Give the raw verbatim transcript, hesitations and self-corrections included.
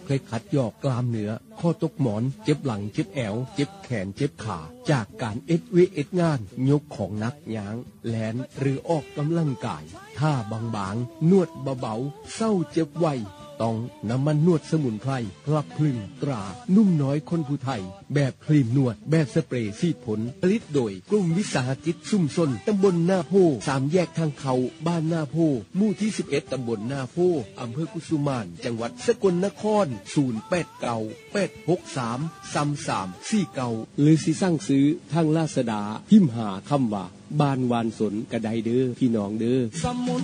เคล็ดขัดยอกกล้ามเนื้อข้อตกหมอนเจ็บหลังเจ็บแอวเจ็บแขนเจ็บขาจากการเอ็ดเวเอ็ดงานยกของนักย้างแลนหรือออกกำลังกายท่าบางๆนวดเบาๆเศร้าเจ็บไวต้องน้ำมันนวดสมุนไพรพลับพลึงตรานุ่มน้อยคนผู้ไทยแบบครีมนวดแบบสเปรย์ซีดผลผลิตโดยกลุ่มวิสาหกิจชุมชนตำบลนาโพสามแยกทางเขาบ้านนาโพหมู่ที่สิบเอ็ดตำบลนาโพอำเภอกุสุมานจังหวัดสกลนครศูนย์แปดเก้าแปดหกสามสามสามสี่เก้าหรือสิสั่งซื้อทางลาซาด้าพิมพ์หาคำว่าบ้านวานสนกระไดเด้อพี่น้องเด้อ